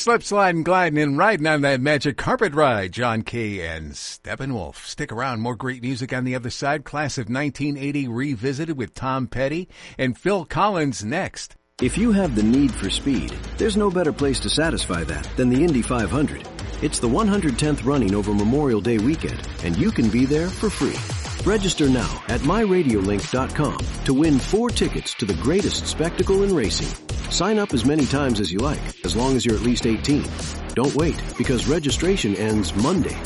Slip, sliding, gliding, and riding on that magic carpet ride. John Kay and Steppenwolf. Stick around. More great music on the other side. Class of 1980 revisited with Tom Petty and Phil Collins next. If you have the need for speed, there's no better place to satisfy that than the Indy 500. It's the 110th running over Memorial Day weekend, and you can be there for free. Register now at myradiolink.com to win 4 tickets to the greatest spectacle in racing. Sign up as many times as you like, as long as you're at least 18. Don't wait, because registration ends Monday,